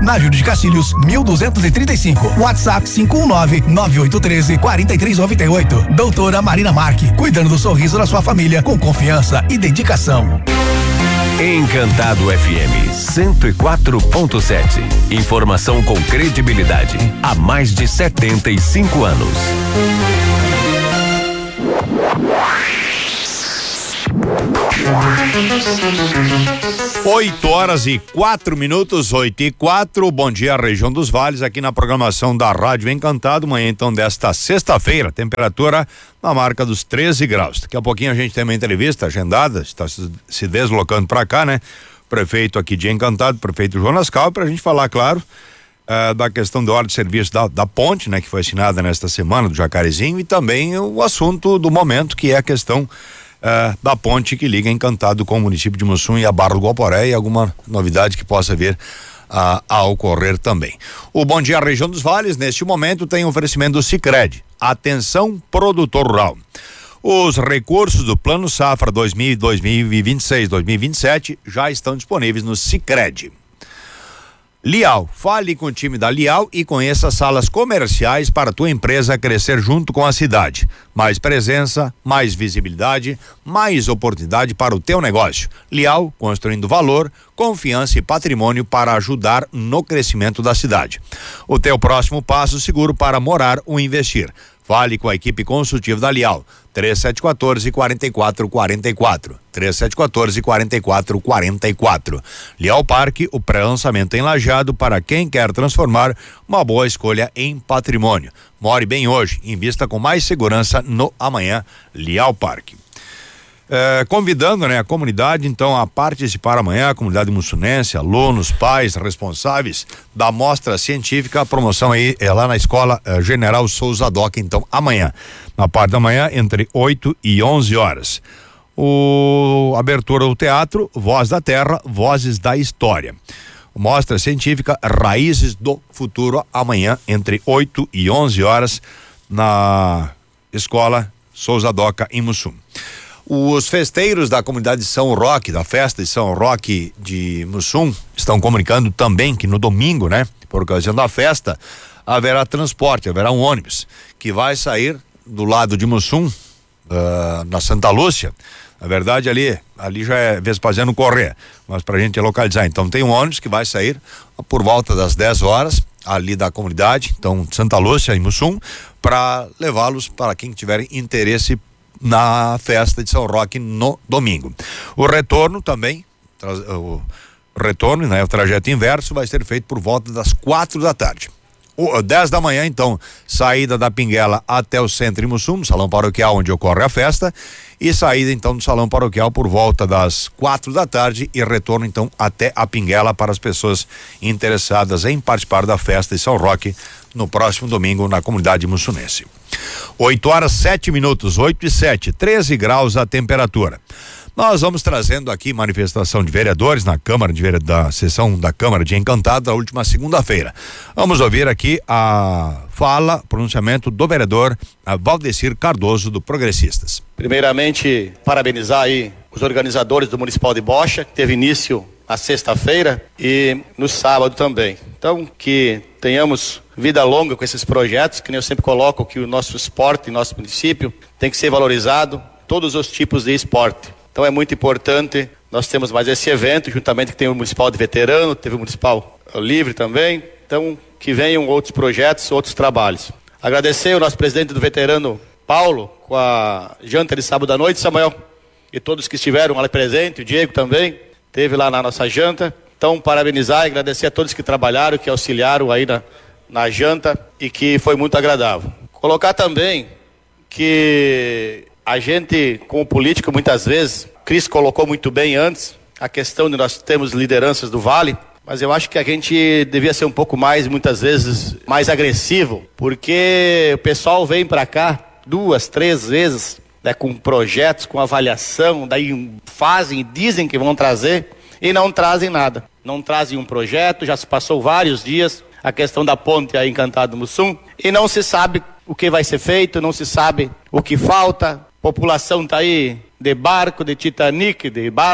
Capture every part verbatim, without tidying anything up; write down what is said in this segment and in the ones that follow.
na Júlio de Castilhos, mil duzentos e trinta e cinco. WhatsApp cinco um nove, nove oito um três, quatro três nove oito. Doutora Marina Marque, cuidando do sorriso da sua família com confiança e dedicação. Encantado F M cento e quatro ponto sete. Informação com credibilidade há mais de setenta e cinco anos. Oito horas e quatro minutos, oito e quatro. Bom dia, região dos Vales, aqui na programação da Rádio Encantado. Manhã então desta sexta-feira, temperatura na marca dos treze graus. Daqui a pouquinho a gente tem uma entrevista agendada, está se deslocando para cá, né? Prefeito aqui de Encantado, prefeito Jonas Cal, para a gente falar, claro, uh, da questão da hora de serviço da, da ponte, né? Que foi assinada nesta semana do Jacarezinho, e também o assunto do momento, que é a questão Uh, da ponte que liga Encantado com o município de Mussum e a Barra do Guaporé, e alguma novidade que possa vir uh, a ocorrer também. O Bom Dia Região dos Vales, neste momento, tem oferecimento do Sicredi. Atenção, produtor rural. Os recursos do Plano Safra dois mil, dois mil e vinte e seis, dois mil e vinte e sete já estão disponíveis no Sicredi. Lial, fale com o time da Lial e conheça salas comerciais para a tua empresa crescer junto com a cidade. Mais presença, mais visibilidade, mais oportunidade para o teu negócio. Lial, construindo valor, confiança e patrimônio para ajudar no crescimento da cidade. O teu próximo passo seguro para morar ou investir. Fale com a equipe consultiva da Lial. três sete um quatro, quatro quatro quatro quatro. três sete um quatro, quatro quatro quatro quatro. Lial Parque, o pré-lançamento em Lajeado para quem quer transformar uma boa escolha em patrimônio. More bem hoje, invista com mais segurança no amanhã. Lial Parque. É, convidando, né, a comunidade então a participar amanhã, a comunidade mussunense, alunos, pais, responsáveis da mostra científica. A promoção aí é lá na escola é, General Souza Doca, então amanhã, na parte da manhã, entre oito e onze horas. O abertura do teatro Voz da Terra, Vozes da História. Mostra científica Raízes do Futuro, amanhã entre oito e onze horas na escola Souza Doca em Mussum. Os festeiros da comunidade de São Roque, da festa de São Roque de Mussum, estão comunicando também que no domingo, né, por ocasião da festa, haverá transporte, haverá um ônibus que vai sair do lado de Mussum, uh, na Santa Lúcia. Na verdade, ali, ali já é Vespasiano Corrêa, mas pra gente localizar. Então, tem um ônibus que vai sair por volta das dez horas, ali da comunidade, então, Santa Lúcia e Mussum, para levá-los para quem tiver interesse na festa de São Roque no domingo. O retorno também, o retorno, né, o trajeto inverso vai ser feito por volta das quatro da tarde. O, dez da manhã, então, saída da Pinguela até o centro de Mussum, salão paroquial onde ocorre a festa, e saída então do salão paroquial por volta das quatro da tarde e retorno então até a Pinguela para as pessoas interessadas em participar da festa de São Roque no próximo domingo na comunidade mussunense. oito horas sete minutos, oito e sete, treze graus a temperatura. Nós vamos trazendo aqui manifestação de vereadores na Câmara de Vere... da sessão da Câmara de Encantado da última segunda-feira. Vamos ouvir aqui a fala, pronunciamento do vereador Valdecir Cardoso, do Progressistas. Primeiramente, parabenizar aí os organizadores do Municipal de Bocha, que teve início na sexta-feira e no sábado também. Então, que tenhamos vida longa com esses projetos, que eu sempre coloco que o nosso esporte, nosso município, tem que ser valorizado, todos os tipos de esporte. Então é muito importante, nós temos mais esse evento, juntamente que tem o Municipal de Veterano, teve o Municipal Livre também, então que venham outros projetos, outros trabalhos. Agradecer ao nosso presidente do Veterano, Paulo, com a janta de sábado à noite, Samuel, e todos que estiveram ali presentes, o Diego também, esteve lá na nossa janta. Então, parabenizar e agradecer a todos que trabalharam, que auxiliaram aí na, na janta e que foi muito agradável. Colocar também que a gente, como político, muitas vezes, Cris colocou muito bem antes, a questão de nós termos lideranças do Vale, mas eu acho que a gente devia ser um pouco mais, muitas vezes, mais agressivo, porque o pessoal vem para cá duas, três vezes, né, com projetos, com avaliação, daí fazem e dizem que vão trazer e não trazem nada. Não trazem um projeto, já se passou vários dias, a questão da ponte aí Encantado Mussum, e não se sabe o que vai ser feito, não se sabe o que falta. A população está aí de barco, de Titanic, de balsa,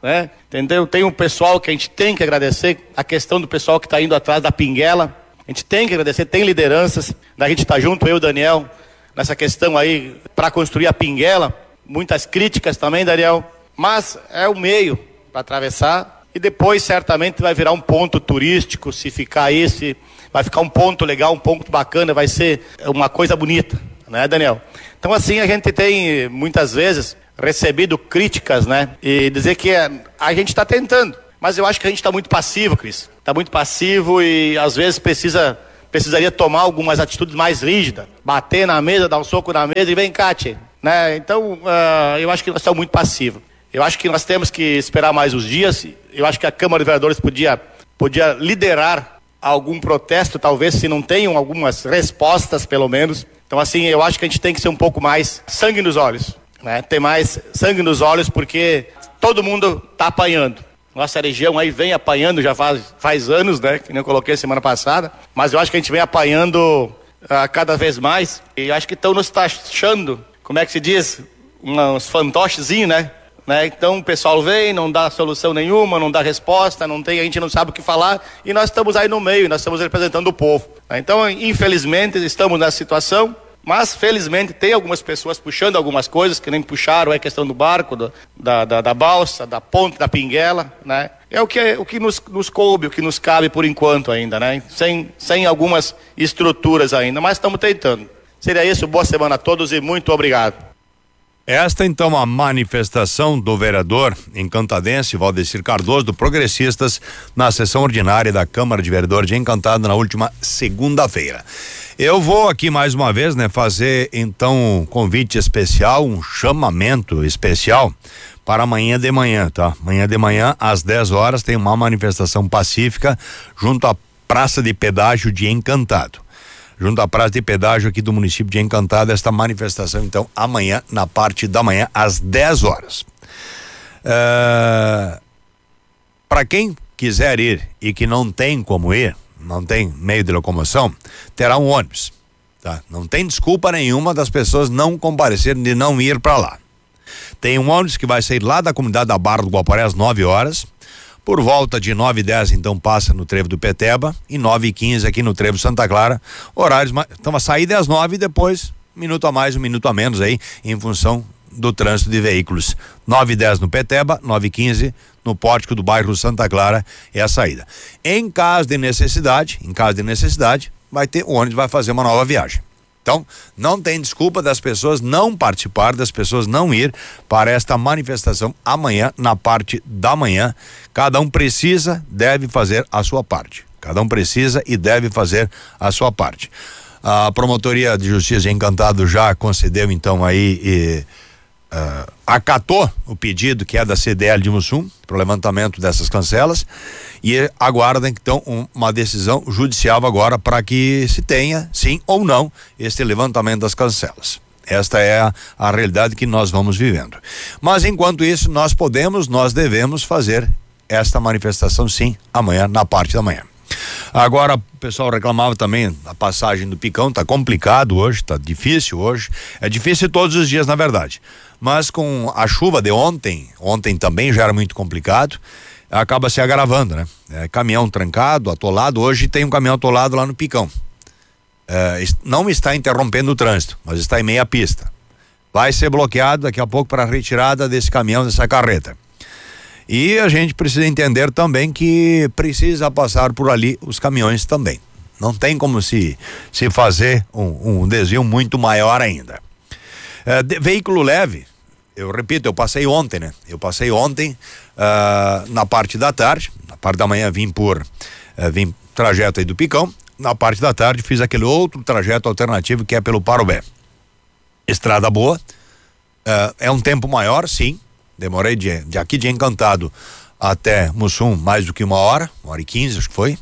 né? Entendeu? Tem um pessoal que a gente tem que agradecer, a questão do pessoal que está indo atrás da Pinguela, a gente tem que agradecer, tem lideranças, a gente está junto, eu e o Daniel, nessa questão aí, para construir a Pinguela, muitas críticas também, Daniel, mas é o meio para atravessar, e depois certamente vai virar um ponto turístico, se ficar esse, vai ficar um ponto legal, um ponto bacana, vai ser uma coisa bonita, né, Daniel? Então assim, a gente tem muitas vezes recebido críticas, né, e dizer que a gente está tentando, mas eu acho que a gente está muito passivo, Cris, está muito passivo e às vezes precisa, precisaria tomar algumas atitudes mais rígidas, bater na mesa, dar um soco na mesa e vem cá, tchê, né? Então uh, eu acho que nós estamos muito passivos. Eu acho que nós temos que esperar mais uns dias. Eu acho que a Câmara de Vereadores podia, podia liderar algum protesto, talvez, se não tenham algumas respostas, pelo menos. Então, assim, eu acho que a gente tem que ser um pouco mais sangue nos olhos, né? Ter mais sangue nos olhos, porque todo mundo está apanhando. Nossa região aí vem apanhando já faz, faz anos, né? Que nem eu coloquei semana passada. Mas eu acho que a gente vem apanhando uh, cada vez mais. E eu acho que estão nos taxando, como é que se diz? Uns fantochezinhos, né? Né? Então o pessoal vem, não dá solução nenhuma, não dá resposta, não tem, a gente não sabe o que falar e nós estamos aí no meio, nós estamos representando o povo. Né? Então, infelizmente, estamos nessa situação, mas felizmente tem algumas pessoas puxando algumas coisas, que nem puxaram a questão do barco, do, da, da, da balsa, da ponte da Pinguela, né? É o que, o que nos, nos coube, o que nos cabe por enquanto ainda, né? Sem, sem algumas estruturas ainda, mas estamos tentando. Seria isso, boa semana a todos e muito obrigado. Esta então a manifestação do vereador encantadense Valdecir Cardoso, do Progressistas, na sessão ordinária da Câmara de Vereadores de Encantado na última segunda-feira. Eu vou aqui mais uma vez, né, fazer então um convite especial, um chamamento especial para amanhã de manhã, tá? Amanhã de manhã às dez horas tem uma manifestação pacífica junto à Praça de Pedágio de Encantado. Junto à praça de pedágio aqui do município de Encantado, esta manifestação, então, amanhã, na parte da manhã, às dez horas. Uh, para quem quiser ir e que não tem como ir, não tem meio de locomoção, terá um ônibus, tá? Não tem desculpa nenhuma das pessoas não comparecerem, de não ir para lá. Tem um ônibus que vai sair lá da comunidade da Barra do Guaporé às nove horas. Por volta de nove e dez, então, passa no trevo do Peteba, e nove e quinze aqui no trevo Santa Clara. Horários, então a saída é às nove e depois, um minuto a mais, um minuto a menos aí, em função do trânsito de veículos. nove e dez no Peteba, nove e quinze no pórtico do bairro Santa Clara é a saída. Em caso de necessidade, em caso de necessidade, vai ter, o ônibus vai fazer uma nova viagem. Então, não tem desculpa das pessoas não participar, das pessoas não ir para esta manifestação amanhã, na parte da manhã. Cada um precisa, deve fazer a sua parte. Cada um precisa e deve fazer a sua parte. A Promotoria de Justiça de Encantado já concedeu, então, aí, e, uh, acatou o pedido que é da C D L de Mussum, para o levantamento dessas cancelas, e aguarda, então, um, uma decisão judicial agora para que se tenha, sim ou não, este levantamento das cancelas. Esta é a, a realidade que nós vamos vivendo. Mas, enquanto isso, nós podemos, nós devemos fazer esta manifestação, sim, amanhã, na parte da manhã. Agora, o pessoal reclamava também da passagem do Picão, tá complicado hoje, tá difícil hoje, é difícil todos os dias, na verdade, mas com a chuva de ontem, ontem também já era muito complicado, acaba se agravando, né? É, caminhão trancado, atolado, hoje tem um caminhão atolado lá no Picão, é, não está interrompendo o trânsito, mas está em meia pista, vai ser bloqueado daqui a pouco para a retirada desse caminhão, dessa carreta. E a gente precisa entender também que precisa passar por ali os caminhões também. Não tem como se, se fazer um, um desvio muito maior ainda. É, de, veículo leve, eu repito, eu passei ontem, né? Eu passei ontem uh, na parte da tarde, na parte da manhã vim por, uh, vim trajeto aí do Picão, na parte da tarde fiz aquele outro trajeto alternativo que é pelo Parobé. Estrada boa, uh, é um tempo maior, sim. Demorei de, de aqui de Encantado até Mussum mais do que uma hora, uma hora e quinze, acho que foi,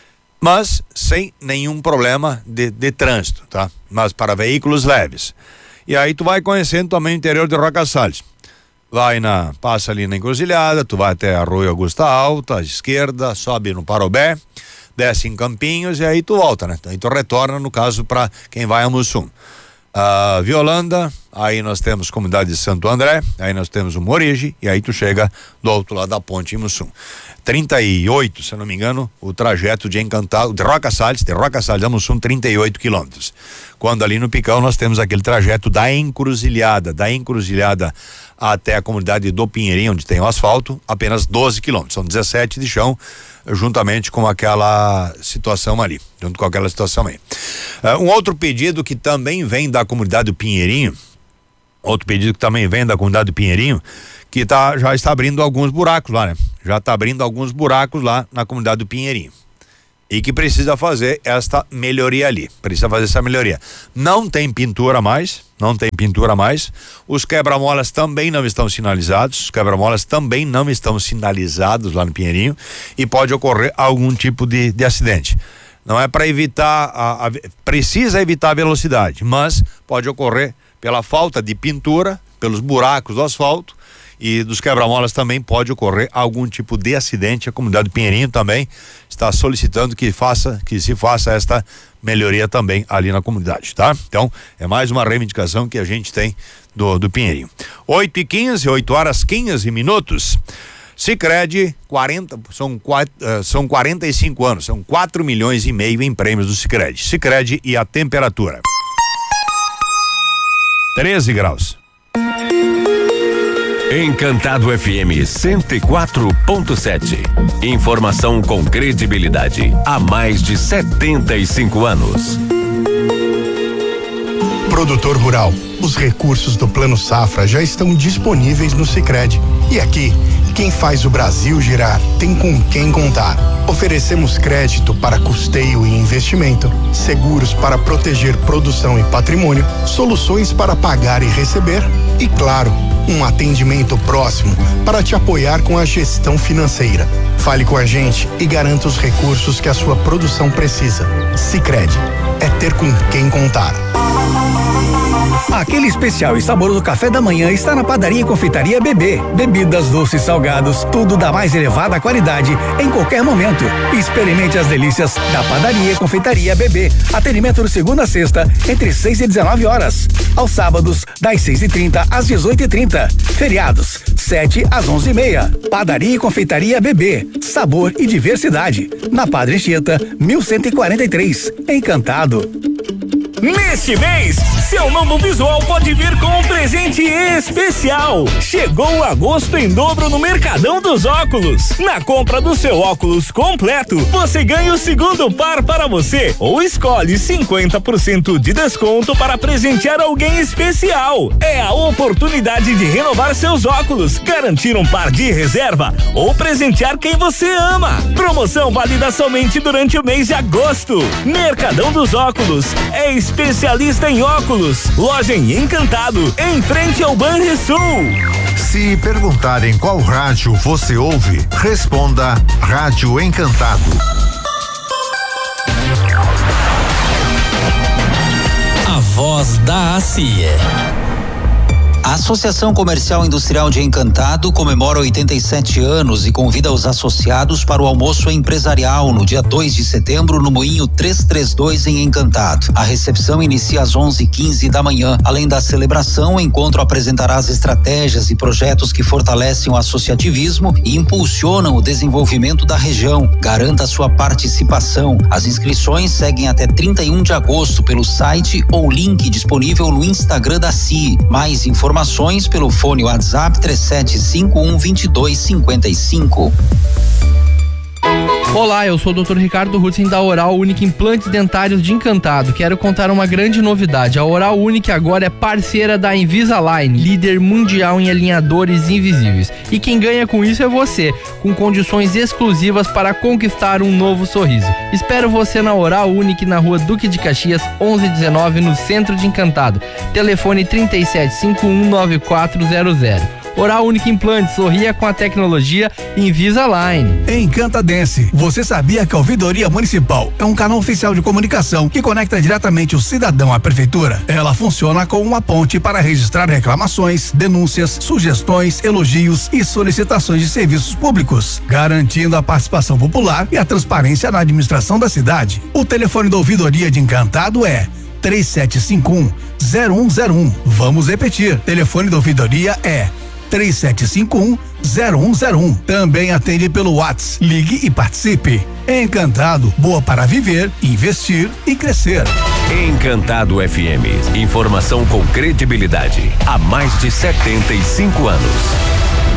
mas sem nenhum problema de, de trânsito, tá? Mas para veículos leves. E aí tu vai conhecendo também o interior de Roca Salles. Vai na, passa ali na Encruzilhada, tu vai até Arroio Augusta Alta, à esquerda, sobe no Parobé, desce em Campinhos e aí tu volta, né? Aí tu retorna, no caso, para quem vai a Mussum. a Violanda, aí nós temos comunidade de Santo André, aí nós temos o Morige e aí tu chega do outro lado da ponte em Mussum. trinta e oito, se eu não me engano, o trajeto de Encantado, de Roca Salles, de Roca Salles a Mussum, trinta e oito quilômetros. Quando ali no Picão nós temos aquele trajeto da Encruzilhada, da Encruzilhada até a comunidade do Pinheirinho, onde tem o asfalto, apenas doze quilômetros, são dezessete de chão, juntamente com aquela situação ali, junto com aquela situação aí. Uh, um outro pedido que também vem da comunidade do Pinheirinho, outro pedido que também vem da comunidade do Pinheirinho, que tá, já está abrindo alguns buracos lá, né? Já está abrindo alguns buracos lá na comunidade do Pinheirinho. E que precisa fazer esta melhoria ali, precisa fazer essa melhoria. Não tem pintura mais, não tem pintura mais, os quebra-molas também não estão sinalizados, os quebra-molas também não estão sinalizados lá no Pinheirinho e pode ocorrer algum tipo de, de acidente. Não é para evitar, a, a, precisa evitar a velocidade, mas pode ocorrer pela falta de pintura, pelos buracos do asfalto e dos quebra-molas também pode ocorrer algum tipo de acidente. A comunidade do Pinheirinho também está solicitando que faça, que se faça esta melhoria também ali na comunidade, tá? Então, é mais uma reivindicação que a gente tem do, do Pinheirinho. oito e quinze, oito horas quinze minutos. Sicredi, quarenta, são, quatro, uh, são quarenta e cinco anos, são quatro milhões e meio em prêmios do Sicredi. Sicredi e a temperatura. treze graus. Encantado F M cento e quatro ponto sete. Informação com credibilidade há mais de setenta e cinco anos. Produtor rural, os recursos do Plano Safra já estão disponíveis no Sicredi. E aqui, quem faz o Brasil girar tem com quem contar. Oferecemos crédito para custeio e investimento, seguros para proteger produção e patrimônio, soluções para pagar e receber e, claro, um atendimento próximo para te apoiar com a gestão financeira. Fale com a gente e garanta os recursos que a sua produção precisa. Sicredi, é ter com quem contar. Aquele especial e saboroso café da manhã está na Padaria e Confeitaria Bebê. Bebidas doces, salgados, tudo da mais elevada qualidade em qualquer momento. Experimente as delícias da Padaria e Confeitaria Bebê. Atendimento de segunda a sexta, entre seis e dezenove horas. Aos sábados, das seis e trinta às dezoito e trinta. Feriados, sete às onze e meia. Padaria e Confeitaria Bebê. Sabor e diversidade. Na Padre Anchieta, mil cento e quarenta e três. Encantado. Neste mês, seu novo visual pode vir com um presente especial. Chegou o agosto em dobro no Mercadão dos Óculos. Na compra do seu óculos completo, você ganha o segundo par para você ou escolhe cinquenta por cento de desconto para presentear alguém especial. É a oportunidade de renovar seus óculos, garantir um par de reserva ou presentear quem você ama. Promoção válida somente durante o mês de agosto. Mercadão dos Óculos é especialista em óculos. Loja em Encantado, em frente ao Banrisul. Se perguntarem qual rádio você ouve, responda Rádio Encantado. A voz da A C I E. A Associação Comercial Industrial de Encantado comemora oitenta e sete anos e convida os associados para o almoço empresarial no dia dois de setembro no Moinho trezentos e trinta e dois em Encantado. A recepção inicia às onze e quinze da manhã. Além da celebração, o encontro apresentará as estratégias e projetos que fortalecem o associativismo e impulsionam o desenvolvimento da região. Garanta sua participação. As inscrições seguem até trinta e um de agosto pelo site ou link disponível no Instagram da C I E. Mais informações Informações pelo fone WhatsApp três sete cinco um, dois dois cinco cinco. Olá, eu sou o doutor Ricardo Rutzen da Oral Unique Implantes Dentários de Encantado. Quero contar uma grande novidade. A Oral Unique agora é parceira da Invisalign, líder mundial em alinhadores invisíveis. E quem ganha com isso é você, com condições exclusivas para conquistar um novo sorriso. Espero você na Oral Unique, na rua Duque de Caxias, onze dezenove, no centro de Encantado. Telefone trinta e sete cinquenta e um, nove quatro zero zero. Oral Unique Implantes, sorria com a tecnologia Invisalign. Encantadense, você sabia que a Ouvidoria Municipal é um canal oficial de comunicação que conecta diretamente o cidadão à prefeitura? Ela funciona como uma ponte para registrar reclamações, denúncias, sugestões, elogios e solicitações de serviços públicos, garantindo a participação popular e a transparência na administração da cidade. O telefone da Ouvidoria de Encantado é três sete cinco um, zero um zero um. Vamos repetir. Telefone da ouvidoria é três sete cinco um, zero um zero um. Também atende pelo WhatsApp. Ligue e participe. Encantado, boa para viver, investir e crescer. Encantado F M. Informação com credibilidade há mais de setenta e cinco anos.